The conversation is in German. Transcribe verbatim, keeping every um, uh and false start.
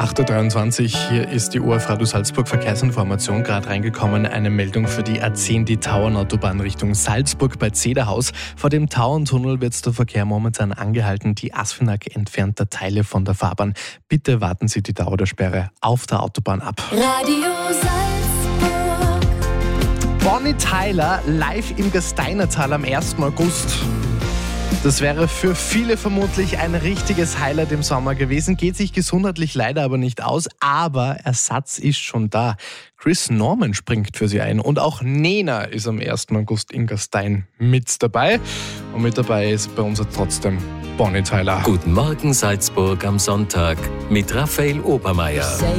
acht Uhr dreiundzwanzig, hier ist die O R F Radio Salzburg Verkehrsinformation gerade reingekommen. Eine Meldung für die A zehn, die Tauernautobahn Richtung Salzburg bei Zederhaus. Vor dem Tauerntunnel wird der Verkehr momentan angehalten. Die Asfinag entfernt da Teile von der Fahrbahn. Bitte warten Sie die Dauer der Sperre auf der Autobahn ab. Radio Salzburg. Bonnie Tyler live im Gasteinertal am ersten August. Das wäre für viele vermutlich ein richtiges Highlight im Sommer gewesen. Geht sich gesundheitlich leider aber nicht aus, aber Ersatz ist schon da. Chris Norman springt für sie ein und auch Nena ist am ersten August in Gastein mit dabei. Und mit dabei ist bei uns trotzdem Bonnie Tyler. Guten Morgen Salzburg am Sonntag mit Raphael Obermeier.